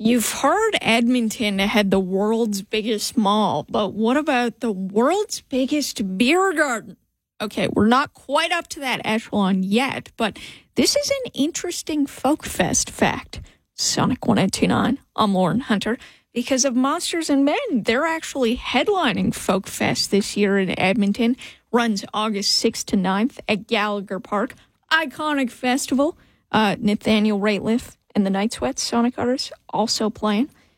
You've heard Edmonton had the world's biggest mall, but what about the world's biggest beer garden? Okay, we're not quite up to that echelon yet, but this is an interesting Folk Fest fact. Sonic 1029, I'm Lauren Hunter. Because of Monsters and Men, they're actually headlining Folk Fest this year in Edmonton. Runs August 6th to 9th at Gallagher Park. Iconic festival. Nathaniel Rateliff and the Night Sweats, Sonic artists, also playing.